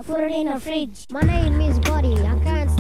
put it in a fridge. My name is Buddy, I can't